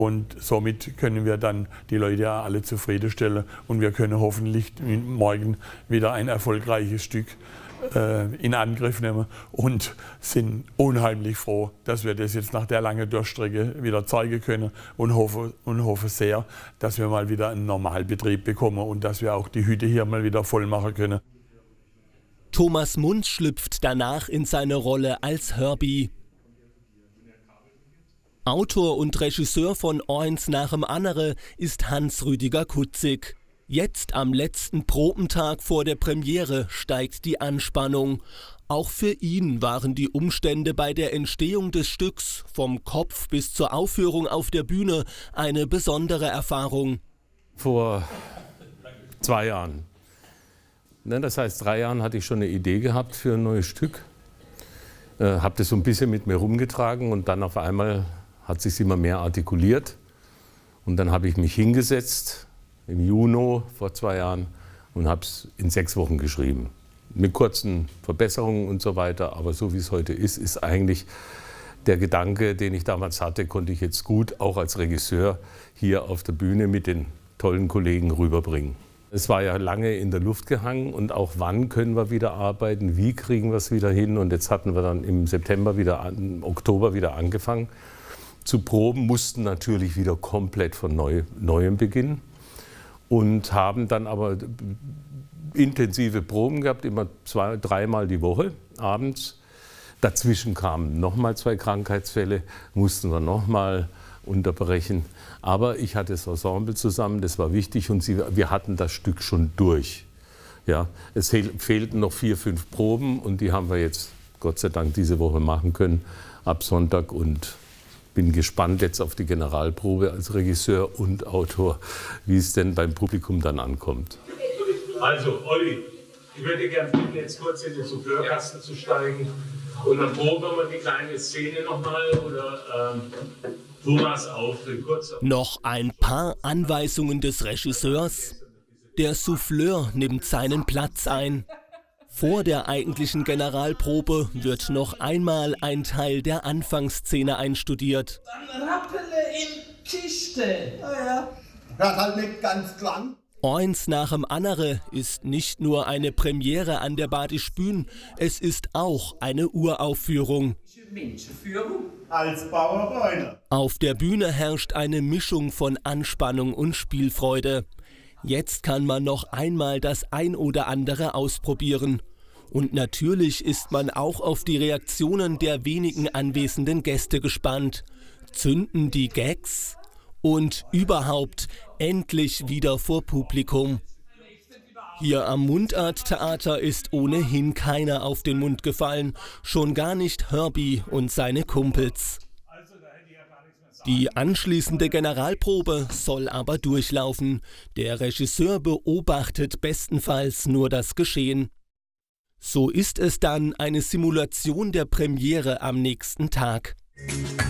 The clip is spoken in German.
Und somit können wir dann die Leute ja alle zufriedenstellen und wir können hoffentlich morgen wieder ein erfolgreiches Stück in Angriff nehmen und sind unheimlich froh, dass wir das jetzt nach der langen Durchstrecke wieder zeigen können und hoffe sehr, dass wir mal wieder einen Normalbetrieb bekommen und dass wir auch die Hütte hier mal wieder voll machen können. Thomas Munz schlüpft danach in seine Rolle als Herbie. Autor und Regisseur von Eins nach dem Andere ist Hans-Rüdiger Kutzig. Jetzt am letzten Probentag vor der Premiere steigt die Anspannung. Auch für ihn waren die Umstände bei der Entstehung des Stücks, vom Kopf bis zur Aufführung auf der Bühne, eine besondere Erfahrung. Vor 2 Jahren. Das heißt, 3 Jahren hatte ich schon eine Idee gehabt für ein neues Stück. Habe das so ein bisschen mit mir rumgetragen und dann auf einmal hat sich immer mehr artikuliert. Und dann habe ich mich hingesetzt im Juni vor 2 Jahren und habe es in 6 Wochen geschrieben. Mit kurzen Verbesserungen und so weiter, aber so wie es heute ist eigentlich der Gedanke, den ich damals hatte, konnte ich jetzt gut auch als Regisseur hier auf der Bühne mit den tollen Kollegen rüberbringen. Es war ja lange in der Luft gehangen und auch wann können wir wieder arbeiten, wie kriegen wir es wieder hin und jetzt hatten wir dann im Oktober wieder angefangen zu proben, mussten natürlich wieder komplett von Neuem beginnen und haben dann aber intensive Proben gehabt, immer 2-, 3-mal die Woche abends. Dazwischen kamen nochmal 2 Krankheitsfälle, mussten wir nochmal unterbrechen. Aber ich hatte das Ensemble zusammen, das war wichtig und wir hatten das Stück schon durch. Ja, es fehlten noch 4, 5 Proben und die haben wir jetzt Gott sei Dank diese Woche machen können, ab Sonntag und bin gespannt jetzt auf die Generalprobe als Regisseur und Autor, wie es denn beim Publikum dann ankommt. Also, Olli, ich würde gerne bitten, jetzt kurz in den Souffleurkasten zu steigen und dann proben wir mal die kleine Szene nochmal oder Thomas auf. Noch ein paar Anweisungen des Regisseurs. Der Souffleur nimmt seinen Platz ein. Vor der eigentlichen Generalprobe wird noch einmal ein Teil der Anfangsszene einstudiert. Dann rappele in Kiste. Ja. Hört halt nicht ganz lang. Eins nach dem andere ist nicht nur eine Premiere an der Badisch Bühn, es ist auch eine Uraufführung. Als Bauer. Auf der Bühne herrscht eine Mischung von Anspannung und Spielfreude. Jetzt kann man noch einmal das ein oder andere ausprobieren. Und natürlich ist man auch auf die Reaktionen der wenigen anwesenden Gäste gespannt. Zünden die Gags? Und überhaupt endlich wieder vor Publikum. Hier am Mundart-Theater ist ohnehin keiner auf den Mund gefallen, schon gar nicht Herbie und seine Kumpels. Die anschließende Generalprobe soll aber durchlaufen. Der Regisseur beobachtet bestenfalls nur das Geschehen. So ist es dann eine Simulation der Premiere am nächsten Tag.